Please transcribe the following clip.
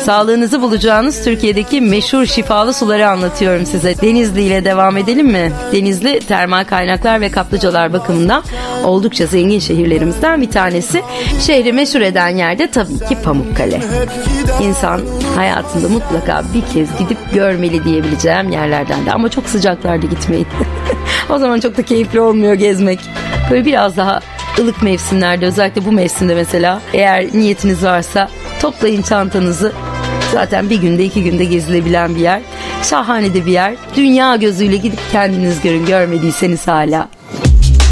Sağlığınızı bulacağınız Türkiye'deki meşhur şifalı suları anlatıyorum size. Denizli ile devam edelim mi? Denizli termal kaynaklar ve kaplıcalar bakımından oldukça zengin şehirlerimizden bir tanesi. Şehri meşhur eden yerde tabii ki Pamukkale. İnsan hayatında mutlaka bir kez gidip görmeli diyebileceğim yerlerden de. Ama çok sıcaklarda gitmeyin. O zaman çok da keyifli olmuyor gezmek. Böyle biraz daha ılık mevsimlerde, özellikle bu mevsimde mesela, eğer niyetiniz varsa toplayın çantanızı. Zaten bir günde 2 günde gezilebilen bir yer. Şahane de bir yer. Dünya gözüyle gidip kendiniz görün, görmediyseniz hala.